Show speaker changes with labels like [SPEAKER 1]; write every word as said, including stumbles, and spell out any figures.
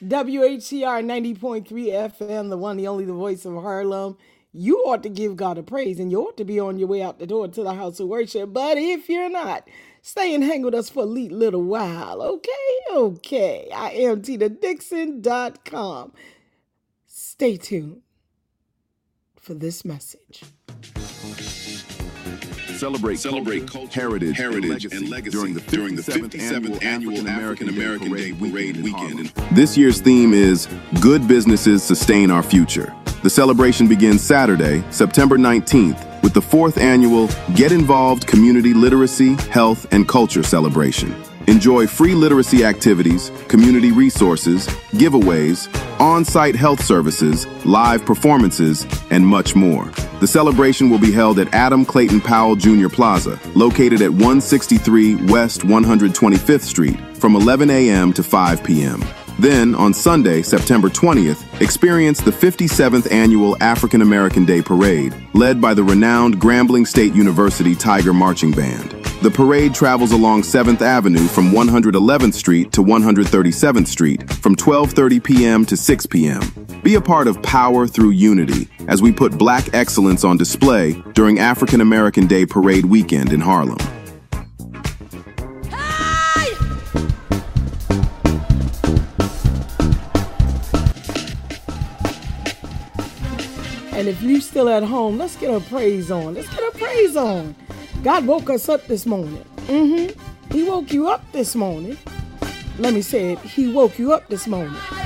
[SPEAKER 1] W H C R ninety point three F M, the one, the only, the voice of Harlem. You ought to give God a praise, and you ought to be on your way out the door to the house of worship. But if you're not, stay and hang with us for a little while, okay? Okay. I am Tina Dixon dot com. Stay tuned for this message.
[SPEAKER 2] Celebrate, Celebrate culture, heritage, heritage and, legacy and legacy during the fifty-seventh annual African American Day Parade weekend. This year's theme is Good Businesses Sustain Our Future. The celebration begins Saturday, September nineteenth, with the fourth annual Get Involved Community Literacy, Health, and Culture celebration. Enjoy free literacy activities, community resources, giveaways, on-site health services, live performances, and much more. The celebration will be held at Adam Clayton Powell Junior Plaza, located at one sixty-three West one hundred twenty-fifth Street, from eleven a.m. to five p.m. Then, on Sunday, September twentieth, experience the fifty-seventh Annual African American Day Parade, led by the renowned Grambling State University Tiger Marching Band. The parade travels along seventh Avenue from one hundred eleventh Street to one hundred thirty-seventh Street from twelve thirty p.m. to six p.m. Be a part of Power Through Unity as we put Black excellence on display during African American Day Parade weekend in Harlem.
[SPEAKER 1] And if you still at home, let's get a praise on. Let's get a praise on. God woke us up this morning. Mm-hmm. He woke you up this morning. Let me say it. He woke you up this morning.